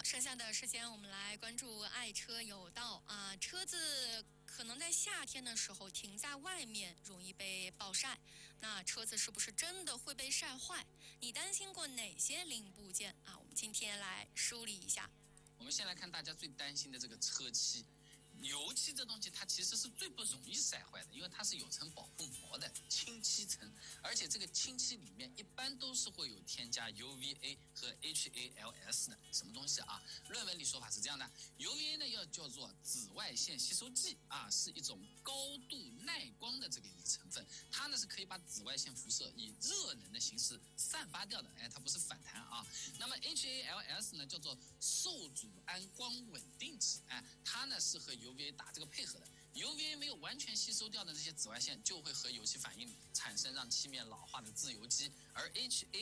剩下的时间，我们来关注爱车有道啊。车子可能在夏天的时候停在外面，容易被暴晒。那车子是不是真的会被晒坏？你担心过哪些零部件啊？我们今天来梳理一下。 我们先来看大家最担心的这个车漆。油漆这东西它其实是最不容易晒坏的，因为它是有层保护膜的清漆层，而且这个清漆里面一般都是会有添加 UVA 和 HALS 的什么东西啊？论文里说法是这样的 ，UVA 呢要叫做紫外线吸收剂啊，是一种高度耐光的这个一个成分，它呢是可以把紫外线辐射以热能的形式散发掉的，它不是反弹啊。那么 HALS 呢叫做受阻胺光稳定剂，它呢是和UVA 打这个配合的。UVA 没有完全吸收掉的这些紫外线，就会和油漆反应，产生让漆面老化的自由基，而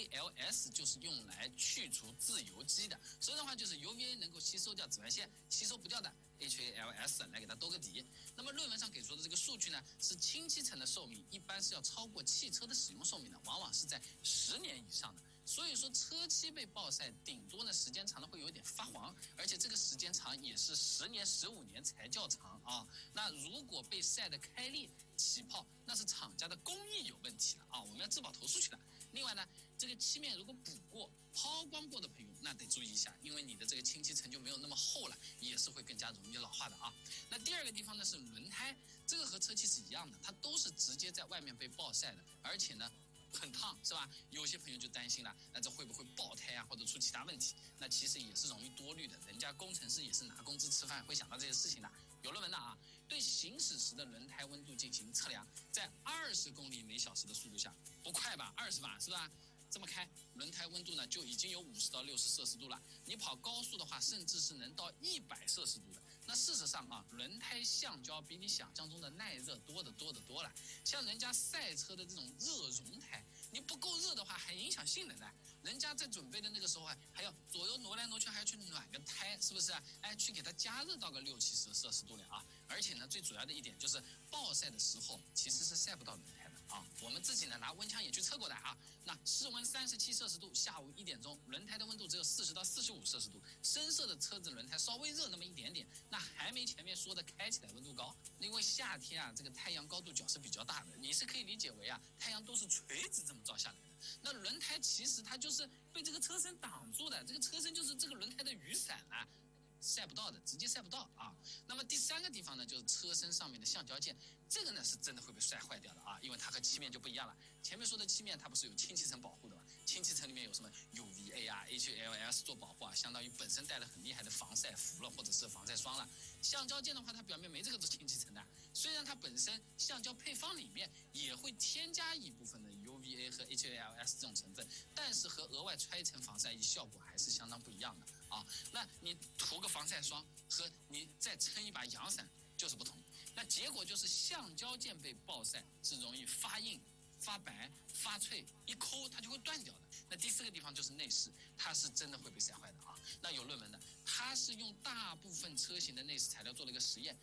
HALS 就是用来去除自由基的。所以的话，就是 UVA 能够吸收掉紫外线，吸收不掉的 HALS 来给它兜个底。那么论文上给出的这个数据呢，是清漆层的寿命一般是要超过汽车的使用寿命的，往往是在10年以上的。所以说车漆被暴晒，顶多呢时间长了会有点发黄，而且这个时间长也是10年、15年才叫长啊。那如果被晒得开裂、起泡，那是厂家的工艺有问题了啊，我们要质保投诉去了。另外呢，这个漆面如果补过、抛光过的朋友，那得注意一下，因为你的这个清漆层就没有那么厚了，也是会更加容易老化的啊。那第二个地方呢是轮胎，这个和车漆是一样的，它都是直接在外面被暴晒的，而且呢很烫，是吧？有些朋友就担心了，那这会不会爆胎啊，或者出其他问题？那其实也是容易多虑的，人家工程师也是拿工资吃饭，会想到这些事情的。有论文的啊，对行驶时的轮胎温度进行测量，在20公里每小时的速度下，不快吧，20吧，是吧？这么开，轮胎温度呢就已经有50到60摄氏度了。你跑高速的话，甚至是能到100摄氏度的。那事实上啊，轮胎橡胶比你想象中的耐热多了。像人家赛车的这种热熔胎，你不够热的话，还影响性能的。人家在准备的那个时候还要左右挪来挪去，还要去暖个胎，是不是？去给它加热到个6-7摄氏度了啊！而且呢，最主要的一点就是暴晒的时候其实是晒不到轮胎的啊。我们自己呢拿温枪也去测过的啊。那室温37摄氏度，下午1点钟，轮胎的温度只有40到45摄氏度，深色的车子轮胎稍微热那么一点点，那还没前面说的开起来温度高。因为夏天啊，这个太阳高度角是比较大的，你是可以理解为啊，太阳都是垂直这么照下来的。那轮胎其实它就是被这个车身挡住的，这个车身就是这个轮胎的雨伞啊。晒不到的，直接晒不到啊。那么第3个地方呢，就是车身上面的橡胶件，这个呢是真的会被晒坏掉的啊，因为它和漆面就不一样了。前面说的漆面它不是有清漆层保护的吗？清漆层里面有什么 UVA 啊、HALS 做保护啊，相当于本身带了很厉害的防晒服了，或者是防晒霜了。橡胶件的话，它表面没这个清漆层的，虽然它本身橡胶配方里面也会添加一部分的 UVA 和 HALS 这种成分，但是和额外揣一层防晒衣效果还是相当不一样的啊。那你涂个防晒霜和你再撑一把阳伞就是不同，那结果就是橡胶件被暴晒是容易发硬、发白、发脆，一抠它就会断掉的。那第4个地方就是内饰，它是真的会被晒坏的啊。那有论文的，它是用大部分车型的内饰材料做了一个实验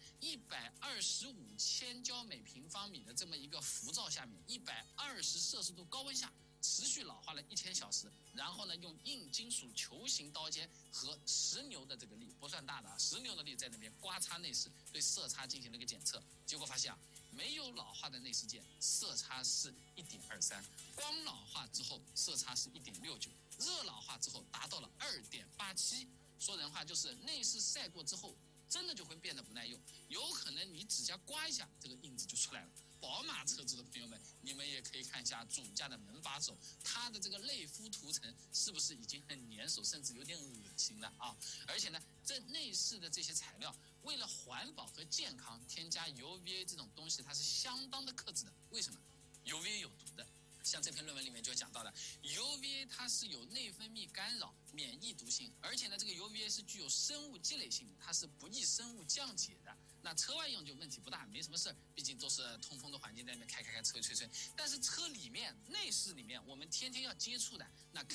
，125千焦每平方米的这么一个浮躁下面，120摄氏度高温下，持续老化了1000小时，然后呢，用硬金属球形刀尖和10牛的这个力，不算大的啊，10牛的力在那边刮擦内饰，对色差进行了一个检测，结果发现啊，没有老化的内饰件色差是1.23，光老化之后色差是1.69，热老化之后达到了2.87。说人话就是内饰晒过之后，真的就会变得不耐用，有可能你指甲刮一下，这个印子就出来了。宝马车主的朋友们，你们也可以看一下主驾的门把手，它的这个类肤涂层是不是已经很粘手，甚至有点恶心了啊！而且呢，这内饰的这些材料，为了环保和健康，添加 UVA 这种东西，它是相当的克制的。为什么？ UVA 有毒的。像这篇论文里面就讲到了 UVA 它是有内分泌干扰、免疫毒性，而且呢，这个 UVA 是具有生物积累性的，它是不易生物降解的。那车外用就问题不大，没什么事儿，毕竟都是通风的环境，在那边开、吹。但是车里面、内饰里面，我们天天要接触的，那